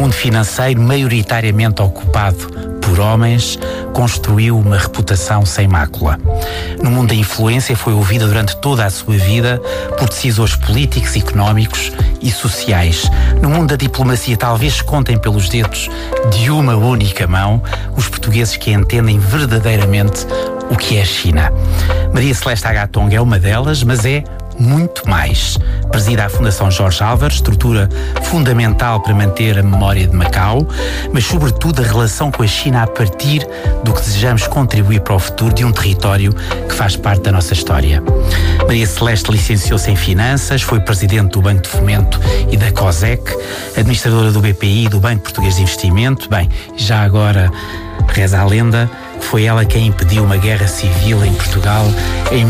mundo financeiro maioritariamente ocupado por homens, construiu uma reputação sem mácula. No mundo da influência foi ouvida durante toda a sua vida por decisores políticos, económicos e sociais. No mundo da diplomacia talvez se contem pelos dedos de uma única mão os portugueses que entendem verdadeiramente o que é a China. Maria Celeste Agatonga é uma delas, mas é muito mais. Presida a Fundação Jorge Álvares, estrutura fundamental para manter a memória de Macau, mas sobretudo a relação com a China a partir do que desejamos contribuir para o futuro de um território que faz parte da nossa história. Maria Celeste licenciou-se em Finanças, foi presidente do Banco de Fomento e da COSEC, administradora do BPI e do Banco Português de Investimento. Bem, já agora reza a lenda, foi ela quem impediu uma guerra civil em Portugal em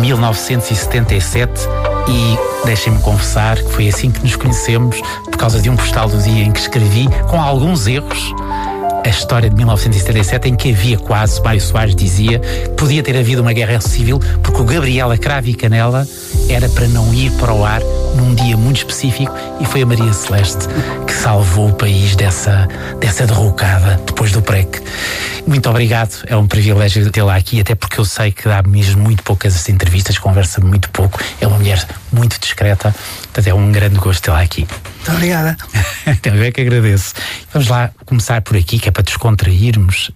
1977 e deixem-me confessar que foi assim que nos conhecemos, por causa de um postal do dia em que escrevi, com alguns erros, a história de 1977, em que havia quase, Mário Soares dizia, que podia ter havido uma guerra civil, porque o Gabriela Cravo e Canela era para não ir para o ar num dia muito específico, e foi a Maria Celeste que salvou o país dessa derrocada depois do PREC. Muito obrigado, é um privilégio tê-la aqui, até porque eu sei que dá mesmo muito poucas entrevistas, conversa muito pouco, é uma mulher muito discreta, portanto é um grande gosto tê-la aqui. Muito obrigada. Então, eu é que agradeço. Vamos lá começar por aqui, que é para descontrairmos.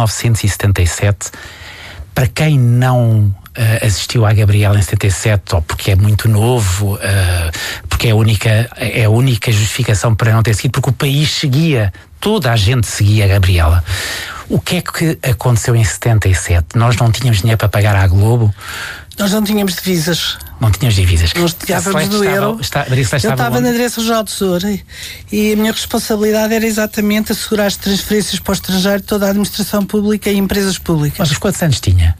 1977, para quem não assistiu à Gabriela em 77, ou porque é muito novo, porque é a única justificação para não ter seguido, porque o país seguia, toda a gente seguia a Gabriela. O que é que aconteceu em 77? Nós não tínhamos dinheiro para pagar à Globo? Nós não tínhamos divisas. Não tínhamos divisas. Nós estávamos no euro. Eu estava na Direção-Geral do Tesouro e a minha responsabilidade era exatamente assegurar as transferências para o estrangeiro de toda a administração pública e empresas públicas. Mas quantos anos tinha?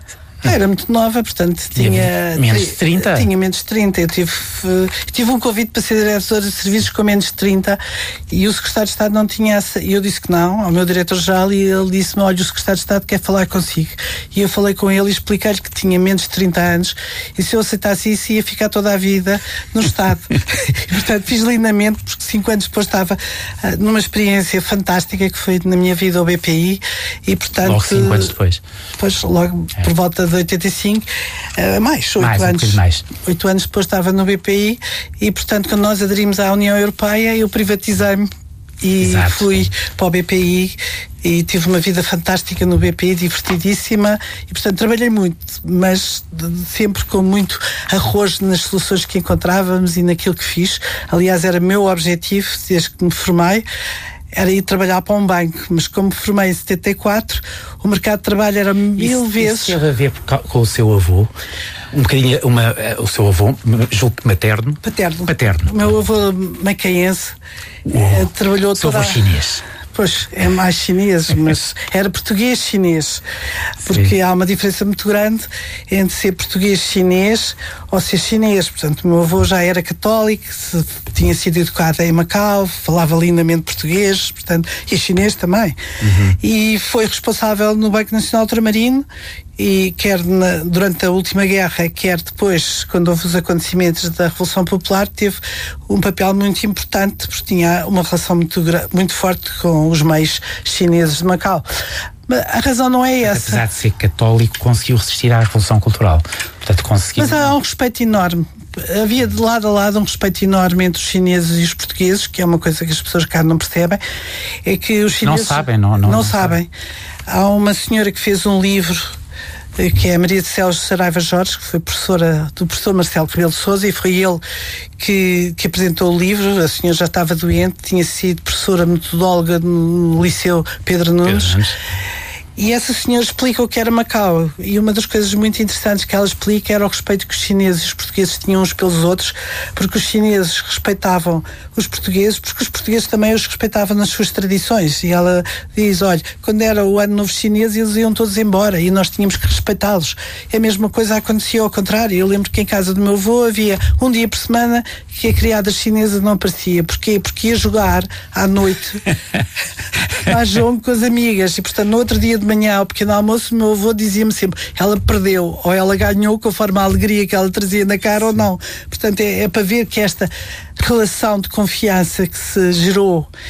Era muito nova, portanto tinha menos de 30? Tinha menos de 30. Eu tive um convite para ser diretora de serviços com menos de 30 e o secretário de Estado não tinha essa. E eu disse que não, ao meu diretor-geral, e ele disse-me: olha, o secretário de Estado quer falar consigo. E eu falei com ele e expliquei-lhe que tinha menos de 30 anos e se eu aceitasse isso ia ficar toda a vida no Estado. E, portanto, fiz lindamente, porque 5 anos depois estava numa experiência fantástica que foi na minha vida ao BPI e, portanto... Logo 5 anos depois? Depois, logo por volta de 85, mais 8 anos. Mais. 8 anos depois estava no BPI e, portanto, quando nós aderimos à União Europeia, eu privatizei-me e Exato. fui para o BPI e tive uma vida fantástica no BPI, divertidíssima, e portanto trabalhei muito, mas sempre com muito arrojo nas soluções que encontrávamos e naquilo que fiz. Aliás, era meu objetivo desde que me formei, era ir trabalhar para um banco, mas como me formei em 74, o mercado de trabalho era mil vezes... Isso teve a ver com o seu avô? Um bocadinho, o seu avô, julgo que materno? Paterno. O meu avô macaense trabalhou toda... Seu avô chinês. Pois, é mais chinês, mas era português-chinês, porque sim, há uma diferença muito grande entre ser português-chinês ou ser chinês. Portanto, o meu avô já era católico, tinha sido educado em Macau, falava lindamente português, portanto, e chinês também. E foi responsável no Banco Nacional Ultramarino, e quer durante a última guerra, quer depois, quando houve os acontecimentos da Revolução Popular, teve um papel muito importante, porque tinha uma relação muito forte com os meios chineses de Macau. Mas a razão não é essa. Apesar de ser católico, conseguiu resistir à Revolução Cultural. Portanto, conseguiu... Mas há um respeito enorme. Havia de lado a lado um respeito enorme entre os chineses e os portugueses, que é uma coisa que as pessoas cá não percebem. É que os chineses... Não sabem. Há uma senhora que fez um livro, que é a Maria de Céus Saraiva Jorge, que foi professora do professor Marcelo Rebelo de Sousa, e foi ele que apresentou o livro. A senhora já estava doente, tinha sido professora metodóloga no Liceu Pedro Nunes. E essa senhora explica o que era Macau, e uma das coisas muito interessantes que ela explica era o respeito que os chineses e os portugueses tinham uns pelos outros, porque os chineses respeitavam os portugueses, porque os portugueses também os respeitavam nas suas tradições. E ela diz: olha, quando era o Ano Novo Chinês, eles iam todos embora e nós tínhamos que respeitá-los. E a mesma coisa acontecia ao contrário. Eu lembro que em casa do meu avô havia um dia por semana que a criada chinesa não aparecia. Porquê? Porque ia jogar à noite à jongo com as amigas, e portanto no outro dia de manhã, ao pequeno almoço, o meu avô dizia-me sempre: ela perdeu ou ela ganhou, conforme a alegria que ela trazia na cara ou não. Portanto é para ver que esta relação de confiança que se gerou